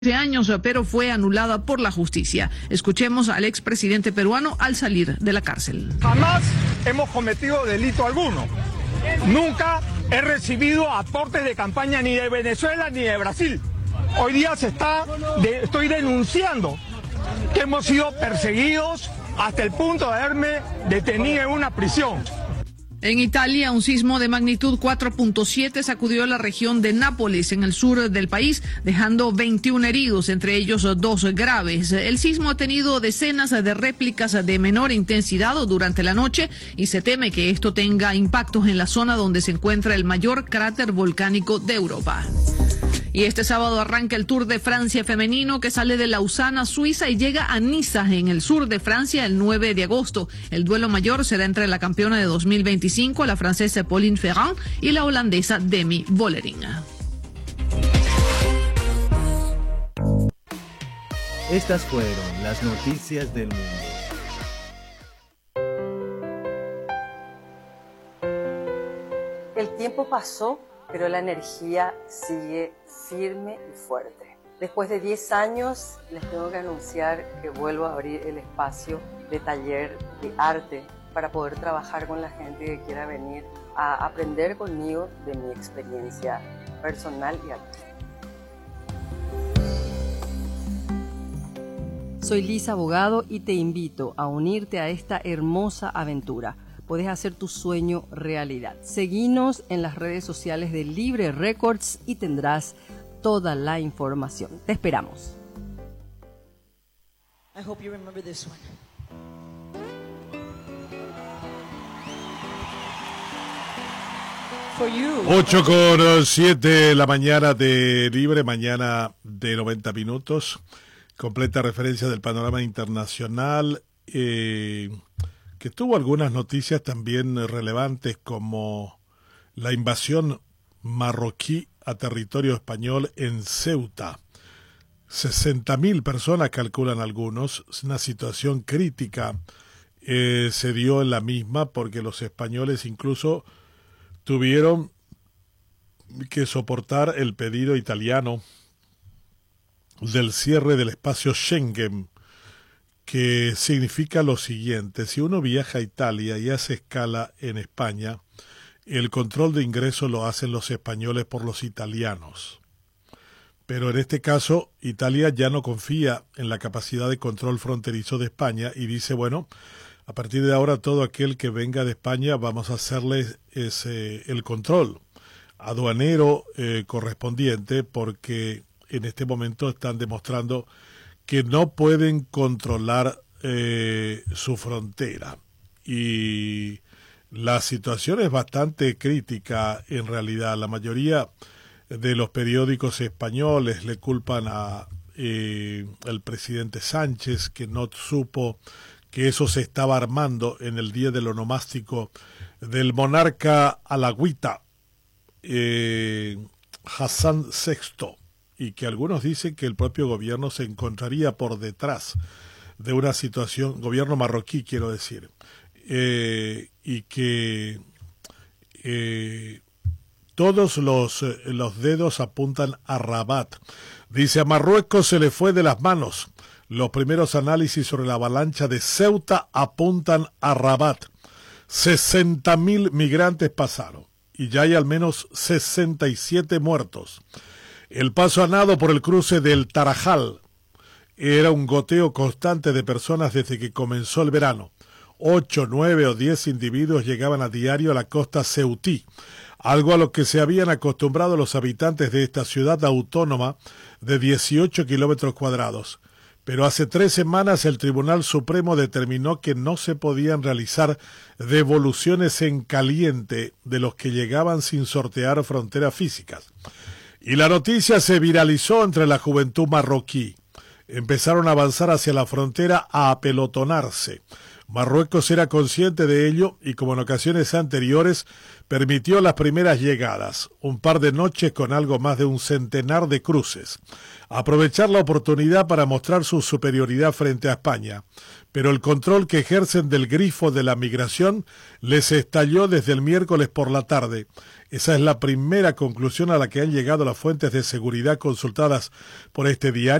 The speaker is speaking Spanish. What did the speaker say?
años, pero fue anulada por la justicia. Escuchemos al expresidente peruano al salir de la cárcel. Jamás hemos cometido delito alguno. Nunca he recibido aportes de campaña ni de Venezuela ni de Brasil. Hoy día estoy denunciando que hemos sido perseguidos hasta el punto de haberme detenido en una prisión. En Italia, un sismo de magnitud 4.7 sacudió la región de Nápoles, en el sur del país, dejando 21 heridos, entre ellos 2 graves. El sismo ha tenido decenas de réplicas de menor intensidad durante la noche y se teme que esto tenga impactos en la zona donde se encuentra el mayor cráter volcánico de Europa. Y este sábado arranca el Tour de Francia femenino, que sale de Lausana, Suiza, y llega a Niza, en el sur de Francia, el 9 de agosto. El duelo mayor será entre la campeona de 2025, la francesa Pauline Ferrand, y la holandesa Demi Vollering. Estas fueron las noticias del mundo. El tiempo pasó, pero la energía sigue firme y fuerte. Después de 10 años, les tengo que anunciar que vuelvo a abrir el espacio de taller de arte para poder trabajar con la gente que quiera venir a aprender conmigo de mi experiencia personal y artística. Soy Lisa Abogado y te invito a unirte a esta hermosa aventura. Puedes hacer tu sueño realidad. Seguinos en las redes sociales de Libre Records y tendrás toda la información. Te esperamos. I hope you remember this one. For you. 8:07 la mañana de Libre, mañana de 90 minutos. Completa referencia del panorama internacional, que tuvo algunas noticias también relevantes, como la invasión marroquí a territorio español en Ceuta. 60.000 personas calculan algunos. Una situación crítica se dio en la misma, porque los españoles incluso tuvieron que soportar el pedido italiano del cierre del espacio Schengen, que significa lo siguiente: si uno viaja a Italia y hace escala en España, el control de ingreso lo hacen los españoles por los italianos. Pero en este caso, Italia ya no confía en la capacidad de control fronterizo de España y dice, bueno, a partir de ahora todo aquel que venga de España vamos a hacerle el control aduanero correspondiente, porque en este momento están demostrando que no pueden controlar su frontera. Y la situación es bastante crítica en realidad. La mayoría de los periódicos españoles le culpan a el presidente Sánchez, que no supo que eso se estaba armando en el día del onomástico del monarca alagüita, Hassan VI, y que algunos dicen que el propio gobierno se encontraría por detrás de una situación, gobierno marroquí quiero decir, y que todos los dedos apuntan a Rabat. Dice, a Marruecos se le fue de las manos. Los primeros análisis sobre la avalancha de Ceuta apuntan a Rabat. 60.000 migrantes pasaron y ya hay al menos 67 muertos. El paso a nado por el cruce del Tarajal era un goteo constante de personas desde que comenzó el verano. 8, 9 o 10 individuos llegaban a diario a la costa ceutí, algo a lo que se habían acostumbrado los habitantes de esta ciudad autónoma de 18 kilómetros cuadrados. Pero hace 3 semanas el Tribunal Supremo determinó que no se podían realizar devoluciones en caliente de los que llegaban sin sortear fronteras físicas. Y la noticia se viralizó entre la juventud marroquí. Empezaron a avanzar hacia la frontera a apelotonarse. Marruecos era consciente de ello y, como en ocasiones anteriores, permitió las primeras llegadas, un par de noches con algo más de un centenar de cruces. Aprovechar la oportunidad para mostrar su superioridad frente a España, pero el control que ejercen del grifo de la migración les estalló desde el miércoles por la tarde. Esa es la primera conclusión a la que han llegado las fuentes de seguridad consultadas por este diario.